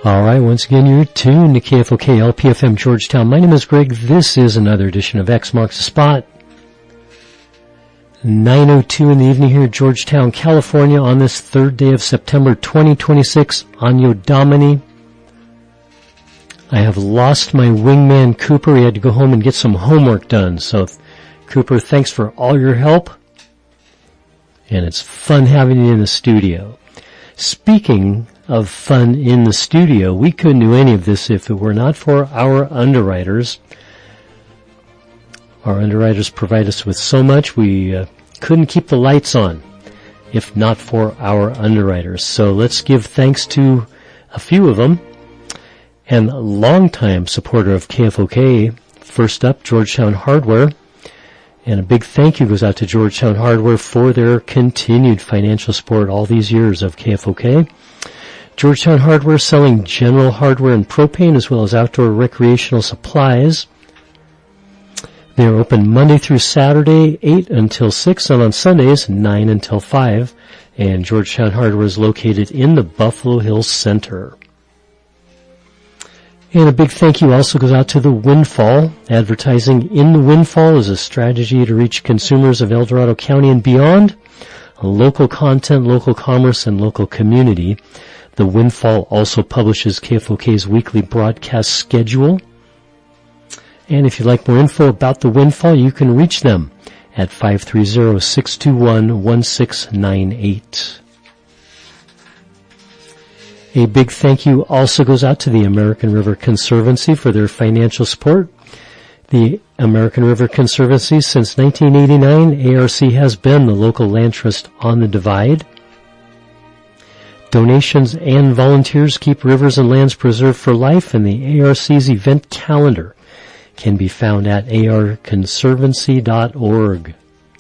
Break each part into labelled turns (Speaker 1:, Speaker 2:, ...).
Speaker 1: All right, once again, you're tuned to KFOK LPFM Georgetown. My name is Greg. This is another edition of X Marks the Spot. 9:02 in the evening here at Georgetown, California on this third day of September 2026. Anno Domini. I have lost my wingman, Cooper. He had to go home and get some homework done. So, Cooper, thanks for all your help. And it's fun having you in the studio. Speaking of fun in the studio, we couldn't do any of this if it were not for our underwriters. Our underwriters provide us with so much, we couldn't keep the lights on if not for our underwriters. So let's give thanks to a few of them. And a longtime supporter of KFOK, first up, Georgetown Hardware. And a big thank you goes out to Georgetown Hardware for their continued financial support all these years of KFOK. Georgetown Hardware selling general hardware and propane as well as outdoor recreational supplies. They are open Monday through Saturday, 8 until 6, and on Sundays, 9 until 5. And Georgetown Hardware is located in the Buffalo Hills Center. And a big thank you also goes out to the Windfall. Advertising in the Windfall is a strategy to reach consumers of El Dorado County and beyond. Local content, local commerce, and local community. The Windfall also publishes KFOK's weekly broadcast schedule. And if you'd like more info about the Windfall, you can reach them at 530-621-1698. A big thank you also goes out to the American River Conservancy for their financial support. The American River Conservancy, since 1989, ARC has been the local land trust on the Divide. Donations and volunteers keep rivers and lands preserved for life, and the ARC's event calendar can be found at arconservancy.org.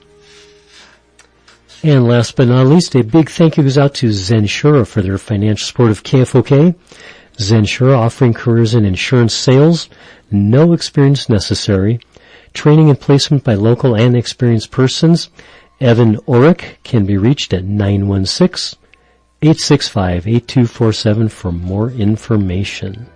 Speaker 1: And last but not least, a big thank you goes out to Zensura for their financial support of KFOK. Zensura offering careers in insurance sales, no experience necessary, training and placement by local and experienced persons. Evan Orick can be reached at 916-865-8247 for more information.